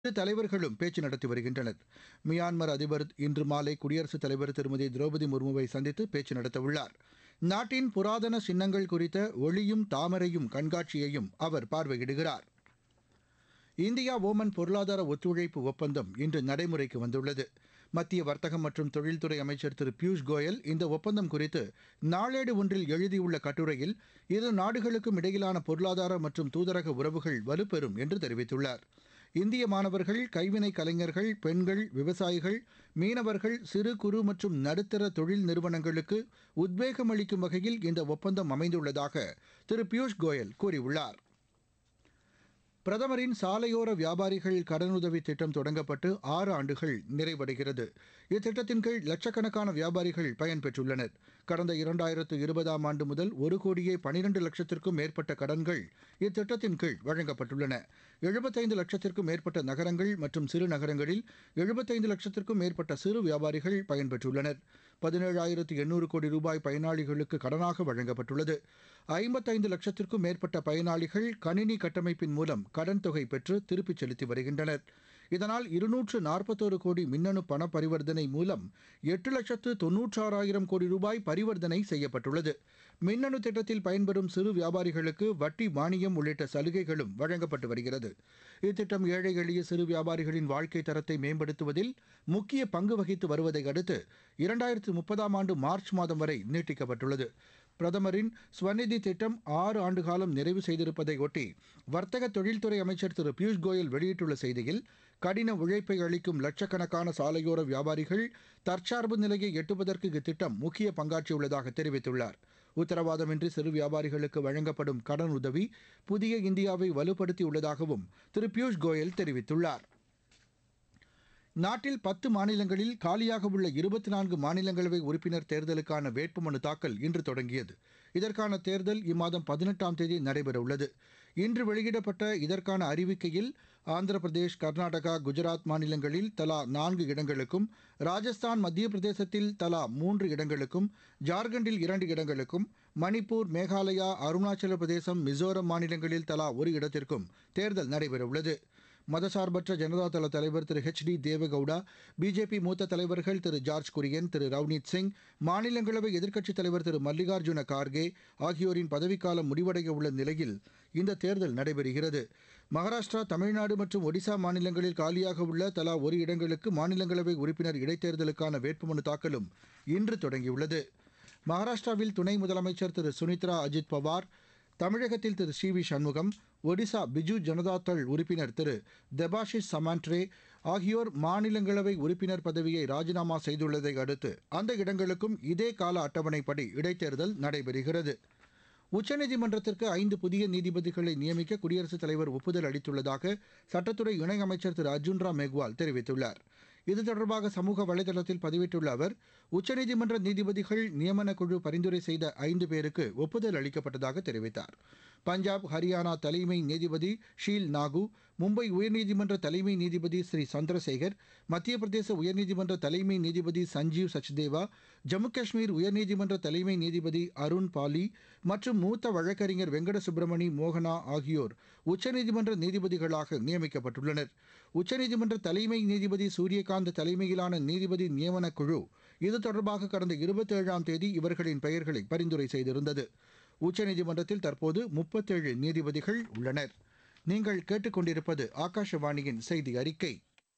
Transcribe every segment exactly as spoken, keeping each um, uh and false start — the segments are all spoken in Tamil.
இரு தலைவர்களும் பேச்சு நடத்தி வருகின்றனர். மியான்மர் அதிபர் இன்று மாலை குடியரசுத் தலைவர் திருமதி திரௌபதி முர்முவை சந்தித்து பேச்சு நடத்தவுள்ளார். நாட்டின் புராதன சின்னங்கள் குறித்த ஒளியும் தாமரையும் கண்காட்சியையும் அவர் பார்வையிடுகிறார். இந்தியா ஓமன் பொருளாதார ஒத்துழைப்பு ஒப்பந்தம் இன்று நடைமுறைக்கு வந்துள்ளது. மத்திய வர்த்தகம் மற்றும் தொழில்துறை அமைச்சர் திரு பியூஷ் கோயல் இந்த ஒப்பந்தம் குறித்து நாளேடு ஒன்றில் எழுதியுள்ள கட்டுரையில் இரு நாடுகளுக்கும் இடையிலான பொருளாதார மற்றும் தூதரக உறவுகள் வலுப்பெறும் என்று தெரிவித்துள்ளார். இந்திய மாணவர்கள், கைவினை கலைஞர்கள், பெண்கள், விவசாயிகள், மீனவர்கள், சிறு குறு மற்றும் நடுத்தர தொழில் நிறுவனங்களுக்கு உத்வேகம் அளிக்கும் வகையில் இந்த ஒப்பந்தம் அமைந்துள்ளதாக திரு பியூஷ் கோயல் கூறியுள்ளார். பிரதமரின் சாலையோர வியாபாரிகள் கடனுதவி திட்டம் தொடங்கப்பட்டு ஆறு ஆண்டுகள் நிறைவடைகிறது. இத்திட்டத்தின் கீழ் லட்சக்கணக்கான வியாபாரிகள் பயன்பெற்றுள்ளனர். கடந்த இரண்டாயிரத்து இருபதாம் ஆண்டு முதல் ஒரு கோடியே பனிரெண்டு லட்சத்திற்கும் மேற்பட்ட கடன்கள் இத்திட்டத்தின் கீழ் வழங்கப்பட்டுள்ளன. எழுபத்தைந்து லட்சத்திற்கும் மேற்பட்ட நகரங்கள் மற்றும் சிறு நகரங்களில் எழுபத்தைந்து லட்சத்திற்கும் மேற்பட்ட சிறு வியாபாரிகள் பயன்பெற்றுள்ளனர். பதினேழாயிரத்து எண்ணூறு கோடி ரூபாய் பயனாளிகளுக்கு கடனாக வழங்கப்பட்டுள்ளது. ஐம்பத்தைந்து லட்சத்திற்கும் மேற்பட்ட பயனாளிகள் கணினி கட்டமைப்பின் மூலம் கடன் தொகை பெற்று திருப்பிச் செலுத்தி வருகின்றனர். இதனால் இருநூற்று நாற்பத்தோரு கோடி மின்னணு பண பரிவர்த்தனை மூலம் எட்டு லட்சத்து தொன்னூற்றாறாயிரம் கோடி ரூபாய் பரிவர்த்தனை செய்யப்பட்டுள்ளது. மின்னணு திட்டத்தில் பயன்பெறும் சிறு வியாபாரிகளுக்கு வட்டி மானியம் உள்ளிட்ட சலுகைகளும் வழங்கப்பட்டு வருகிறது. இத்திட்டம் ஏழை எளிய சிறு வியாபாரிகளின் வாழ்க்கை தரத்தை மேம்படுத்துவதில் முக்கிய பங்கு வகித்து வருவதை அடுத்து இரண்டாயிரத்து முப்பதாம் ஆண்டு மார்ச் மாதம் வரை நீட்டிக்கப்பட்டுள்ளது. பிரதமரின் ஸ்வநிதி திட்டம் ஆறு ஆண்டு காலம் நிறைவு செய்திருப்பதை ஒட்டி வர்த்தக தொழில்துறை அமைச்சர் திரு பியூஷ் கோயல் வெளியிட்டுள்ள செய்தியில், கடின உழைப்பை அளிக்கும் லட்சக்கணக்கான சாலையோர வியாபாரிகள் தற்சார்பு நிலையை எட்டுவதற்கு இத்திட்டம் முக்கிய பங்காற்றியுள்ளதாக தெரிவித்துள்ளார். உத்தரவாதமின்றி சிறு வியாபாரிகளுக்கு வழங்கப்படும் கடன் உதவி புதிய இந்தியாவை வலுப்படுத்தியுள்ளதாகவும் திரு பியூஷ் கோயல் தெரிவித்துள்ளார். நாட்டில் பத்து மாநிலங்களில் காலியாக உள்ள இருபத்தி நான்கு மாநிலங்களவை உறுப்பினர் தேர்தலுக்கான வேட்புமனு தாக்கல் இன்று தொடங்கியது. இதற்கான தேர்தல் இம்மாதம் பதினெட்டாம் தேதி நடைபெறவுள்ளது. இன்று வெளியிடப்பட்ட இதற்கான அறிவிக்கையில் ஆந்திர பிரதேஷ், கர்நாடகா, குஜராத் மாநிலங்களில் தலா நான்கு இடங்களுக்கும், ராஜஸ்தான், மத்திய பிரதேசத்தில் தலா மூன்று இடங்களுக்கும், ஜார்க்கண்டில் இரண்டு இடங்களுக்கும், மணிப்பூர், மேகாலயா, அருணாச்சல பிரதேசம், மிசோரம் மாநிலங்களில் தலா ஒரு இடத்திற்கும் தேர்தல் நடைபெறவுள்ளது. மதசார்பற்ற ஜனதாதள தலைவர் திரு ஹெச் டி தேவகவுடா, பிஜேபி மூத்த தலைவர்கள் திரு ஜார்ஜ் குரியன், திரு ரவ்னீத் சிங், மாநிலங்களவை எதிர்க்கட்சித் தலைவர் திரு மல்லிகார்ஜுன கார்கே ஆகியோரின் பதவிக்காலம் முடிவடைய உள்ள நிலையில் இந்த தேர்தல் நடைபெறுகிறது. மகாராஷ்டிரா, தமிழ்நாடு மற்றும் ஒடிசா மாநிலங்களில் காலியாக உள்ள தலா ஒரு இடங்களுக்கு மாநிலங்களவை உறுப்பினர் இடைத்தேர்தலுக்கான வேட்புமனு தாக்கலும் இன்று தொடங்கியுள்ளது. மகாராஷ்டிராவில் துணை முதலமைச்சர் திரு சுனித்ரா அஜித் பவார், தமிழகத்தில் திரு சி வி சண்முகம், ஒடிசா பிஜு ஜனதாதள் உறுப்பினர் திரு தெபாஷிஷ் சமாண்ட்ரே ஆகியோர் மாநிலங்களவை உறுப்பினர் பதவியை ராஜினாமா செய்துள்ளதை அடுத்து அந்த இடங்களுக்கும் இதே கால அட்டவணைப்படி இடைத்தேர்தல் நடைபெறுகிறது. உச்சநீதிமன்றத்திற்கு ஐந்து புதிய நீதிபதிகளை நியமிக்க குடியரசுத் தலைவர் ஒப்புதல் அளித்துள்ளதாக சட்டத்துறை இணையமைச்சர் திரு அர்ஜுன் ராம் மேக்வால் தெரிவித்துள்ளார். இது தொடர்பாக சமூக வலைதளத்தில் பதிவிட்டுள்ள அவர், உச்சநீதிமன்ற நீதிபதிகள் நியமன குழு பரிந்துரை செய்த ஐந்து பேருக்கு ஒப்புதல் அளிக்கப்பட்டதாக தெரிவித்தார். பஞ்சாப், ஹரியானா தலைமை நீதிபதி ஷீல் நாகு, மும்பை உயர்நீதிமன்ற தலைமை நீதிபதி ஸ்ரீ சந்திரசேகர், மத்திய பிரதேச உயர்நீதிமன்ற தலைமை நீதிபதி சஞ்சீவ் சச்தேவா, ஜம்மு காஷ்மீர் உயர்நீதிமன்ற தலைமை நீதிபதி அருண் பாலி மற்றும் மூத்த வழக்கறிஞர் வெங்கட சுப்பிரமணி மோகனா ஆகியோர் உச்சநீதிமன்ற நீதிபதிகளாக நியமிக்கப்பட்டுள்ளனர். உச்சநீதிமன்ற தலைமை நீதிபதி சூரியகாந்த் தலைமையிலான நீதிபதி நியமனக் குழு இது தொடர்பாக கடந்த இருபத்தேழாம் தேதி இவர்களின் பெயர்களை பரிந்துரை செய்திருந்தது. உச்சநீதிமன்றத்தில் தற்போது முப்பத்தேழு நீதிபதிகள் உள்ளனர். நீங்கள் கேட்டுக்கொண்டிருப்பது ஆகாஷவாணியின் செய்தி அறிக்கை.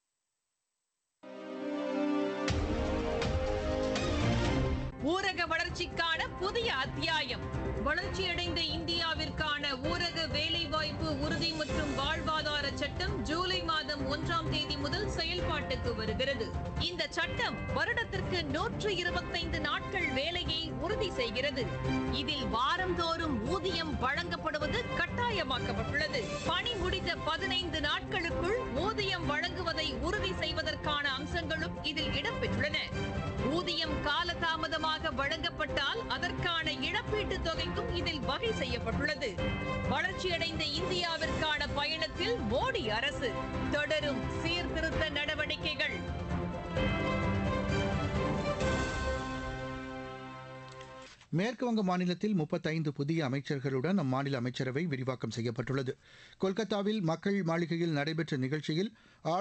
ஊரக வளர்ச்சிக்கான புதிய அத்தியாயம். வளர்ச்சியடைந்த இந்தியாவிற்கான ஊரக வேலைவாய்ப்பு உறுதி மற்றும் வாழ்வாதார சட்டம் ஜூலை மாதம் ஒன்றாம் தேதி முதல் செயல்பாட்டுக்கு வருகிறது. இந்த சட்டம் வருடத்திற்கு நூற்று இருபத்தைந்து நாட்கள் வேலையை உறுதி செய்கிறது. இதில் வாரந்தோறும் ஊதியம் வழங்கப்படுவது கட்டாயமாக்கப்பட்டுள்ளது. பணி முடிந்த பதினைந்து நாட்களுக்குள் ஊதியம் வழங்குவதை உறுதி செய்வதற்கான அம்சங்களும் இதில் இடம்பெற்றுள்ளன. ஊதியம் காலதாமதமாக வழங்கப்பட்டால் அதற்கான இழப்பீட்டுத் தொகைக்கும் இதில் வகை செய்யப்பட்டுள்ளது. வளர்ச்சியடைந்த இந்தியாவிற்கான பயணத்தில் மோடி அரசு தொடரும் சீர்திருத்த நடவடிக்கைகள். மேற்குவங்க மாநிலத்தில் முப்பத்தைந்து புதிய அமைச்சர்களுடன் அம்மாநில அமைச்சரவை விரிவாக்கம் செய்யப்பட்டுள்ளது. கொல்கத்தாவில் மக்கள் மாளிகையில் நடைபெற்ற நிகழ்ச்சியில்